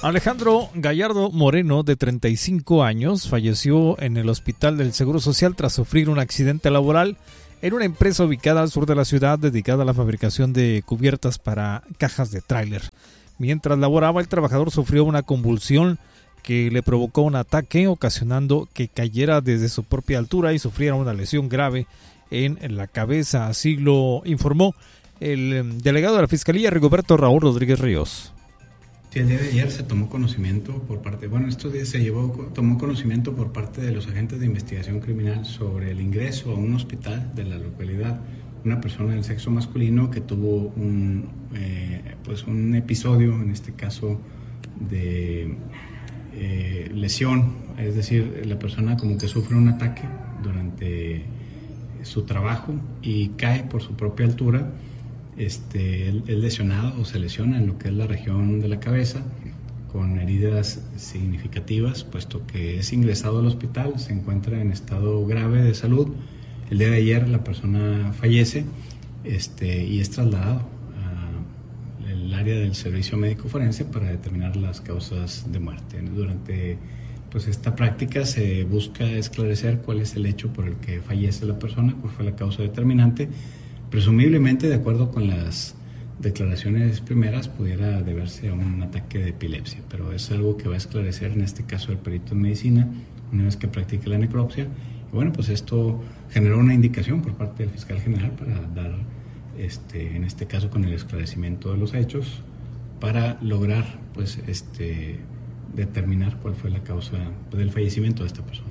Alejandro Gallardo Moreno, de 35 años, falleció en el Hospital del Seguro Social tras sufrir un accidente laboral en una empresa ubicada al sur de la ciudad dedicada a la fabricación de cubiertas para cajas de tráiler. Mientras laboraba, el trabajador sufrió una convulsión que le provocó un ataque, ocasionando que cayera desde su propia altura y sufriera una lesión grave en la cabeza. Así lo informó el delegado de la Fiscalía, Rigoberto Raúl Rodríguez Ríos. Sí, el día de ayer se tomó conocimiento por parte, estos días tomó conocimiento por parte de los agentes de investigación criminal sobre el ingreso a un hospital de la localidad, una persona del sexo masculino que tuvo un episodio, en este caso de lesión, es decir, la persona como que sufre un ataque durante su trabajo y cae por su propia altura. Es lesionado o se lesiona en lo que es la región de la cabeza con heridas significativas, puesto que es ingresado al hospital, se encuentra en estado grave de salud. El día de ayer la persona fallece y es trasladado al área del servicio médico forense para determinar las causas de muerte. Durante esta práctica se busca esclarecer cuál es el hecho por el que fallece la persona, cuál fue la causa determinante. Presumiblemente, de acuerdo con las declaraciones primeras, pudiera deberse a un ataque de epilepsia, pero es algo que va a esclarecer en este caso el perito en medicina una vez que practique la necropsia. Y esto generó una indicación por parte del fiscal general para dar, en este caso con el esclarecimiento de los hechos, para lograr determinar cuál fue la causa del fallecimiento de esta persona.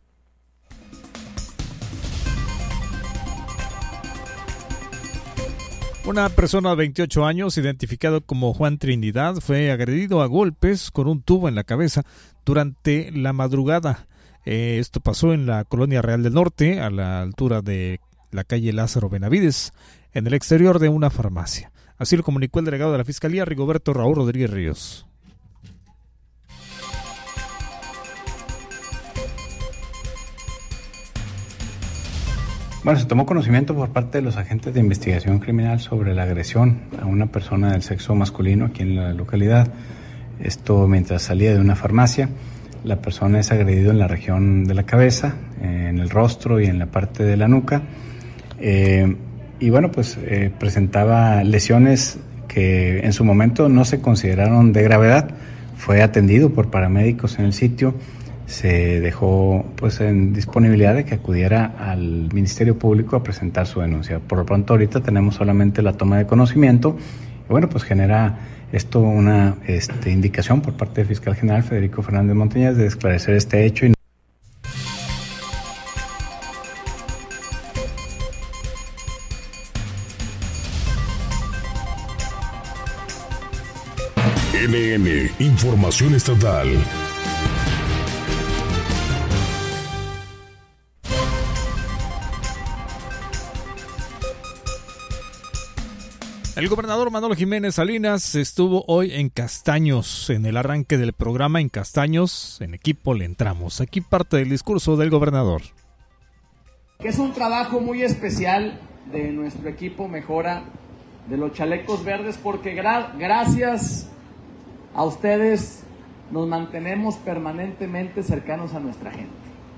Una persona de 28 años, identificado como Juan Trinidad, fue agredido a golpes con un tubo en la cabeza durante la madrugada. Esto pasó en la Colonia Real del Norte, a la altura de la calle Lázaro Benavides, en el exterior de una farmacia. Así lo comunicó el delegado de la Fiscalía, Rigoberto Raúl Rodríguez Ríos. Se tomó conocimiento por parte de los agentes de investigación criminal sobre la agresión a una persona del sexo masculino aquí en la localidad. Esto mientras salía de una farmacia. La persona es agredida en la región de la cabeza, en el rostro y en la parte de la nuca. Presentaba lesiones que en su momento no se consideraron de gravedad. Fue atendido por paramédicos en el sitio. Se dejó en disponibilidad de que acudiera al Ministerio Público a presentar su denuncia. Por lo pronto ahorita tenemos solamente la toma de conocimiento y genera esto una indicación por parte del fiscal general Federico Fernández Montañez de esclarecer este hecho. NN, Información Estatal. El gobernador Manolo Jiménez Salinas estuvo hoy en Castaños, en el arranque del programa En Castaños, en equipo le entramos. Aquí parte del discurso del gobernador. Es un trabajo muy especial de nuestro equipo Mejora de los Chalecos Verdes, porque gracias a ustedes nos mantenemos permanentemente cercanos a nuestra gente.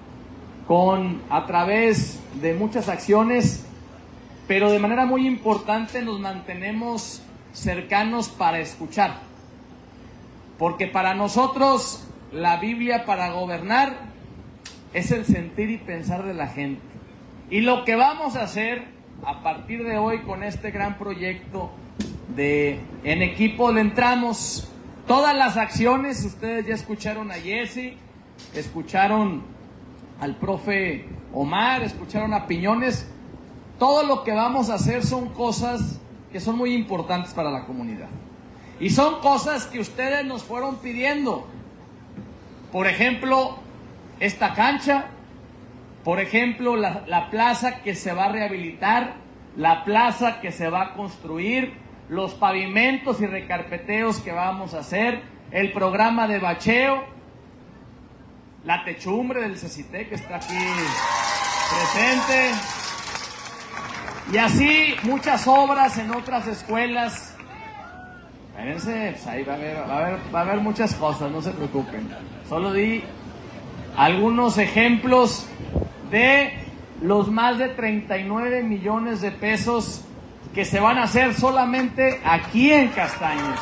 A través de muchas acciones, pero de manera muy importante nos mantenemos cercanos para escuchar. Porque para nosotros la Biblia para gobernar es el sentir y pensar de la gente. Y lo que vamos a hacer a partir de hoy con este gran proyecto de En Equipo le entramos, todas las acciones, ustedes ya escucharon a Jesse, escucharon al profe Omar, escucharon a Piñones. Todo lo que vamos a hacer son cosas que son muy importantes para la comunidad. Y son cosas que ustedes nos fueron pidiendo. Por ejemplo, esta cancha. Por ejemplo, la plaza que se va a rehabilitar. La plaza que se va a construir. Los pavimentos y recarpeteos que vamos a hacer. El programa de bacheo. La techumbre del CECITE que está aquí presente. Y así muchas obras en otras escuelas Espérense, pues ahí va a haber muchas cosas, no se preocupen. Solo di algunos ejemplos de los más de 39 millones de pesos que se van a hacer solamente aquí en Castaños.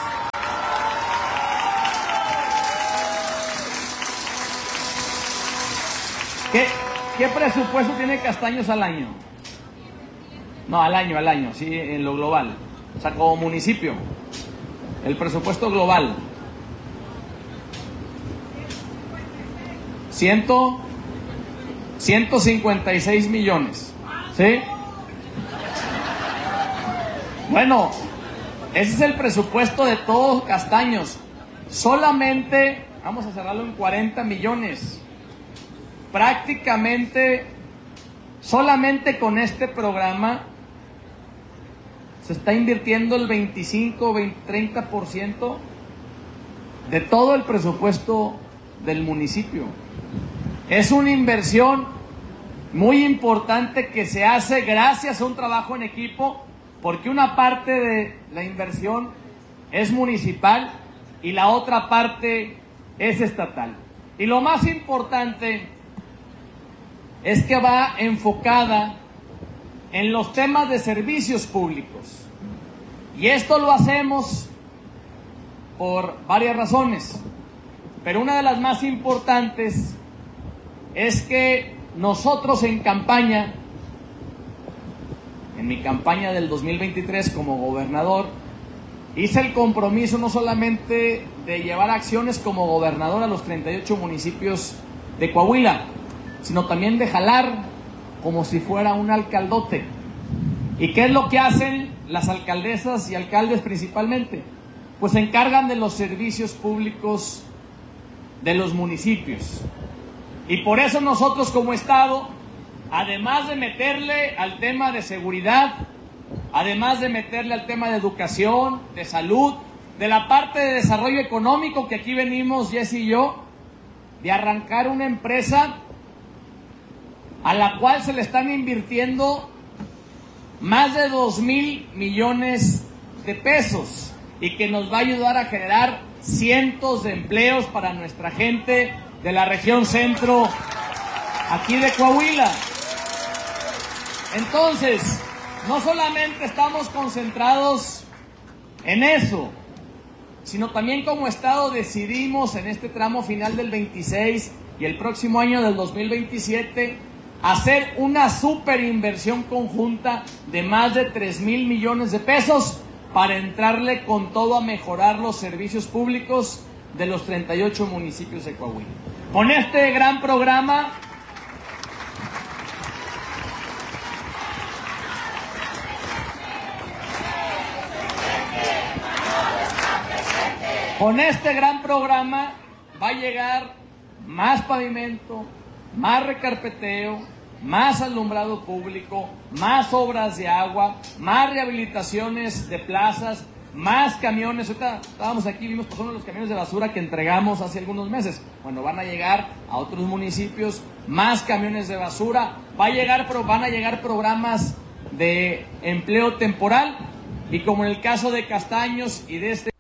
¿Qué presupuesto tiene Castaños al año? No, al año, sí, en lo global. O sea, como municipio. El presupuesto global. 156 millones. ¿Sí? Bueno, ese es el presupuesto de todos Castaños. Solamente, vamos a cerrarlo en 40 millones. Prácticamente, solamente con este programa se está invirtiendo el 25, 30% de todo el presupuesto del municipio. Es una inversión muy importante que se hace gracias a un trabajo en equipo, porque una parte de la inversión es municipal y la otra parte es estatal. Y lo más importante es que va enfocada en los temas de servicios públicos. Y esto lo hacemos por varias razones, pero una de las más importantes es que nosotros en campaña, en mi campaña del 2023 como gobernador, hice el compromiso no solamente de llevar acciones como gobernador a los 38 municipios de Coahuila, sino también de jalar como si fuera un alcaldote. ¿Y qué es lo que hacen las alcaldesas y alcaldes principalmente? Pues se encargan de los servicios públicos de los municipios. Y por eso nosotros como Estado, además de meterle al tema de seguridad, además de meterle al tema de educación, de salud, de la parte de desarrollo económico que aquí venimos Jesse y yo, de arrancar una empresa a la cual se le están invirtiendo más de 2,000 millones de pesos y que nos va a ayudar a generar cientos de empleos para nuestra gente de la región centro, aquí de Coahuila. Entonces, no solamente estamos concentrados en eso, sino también como Estado decidimos en este tramo final del 26 y el próximo año del 2027 hacer una super inversión conjunta de más de 3,000 millones de pesos para entrarle con todo a mejorar los servicios públicos de los 38 municipios de Coahuila. Con este gran programa va a llegar más pavimento, más recarpeteo, más alumbrado público, más obras de agua, más rehabilitaciones de plazas, más camiones. Ahorita estábamos aquí, vimos por ejemplo los camiones de basura que entregamos hace algunos meses. Bueno, van a llegar a otros municipios más camiones de basura, van a llegar programas de empleo temporal, y como en el caso de Castaños y de este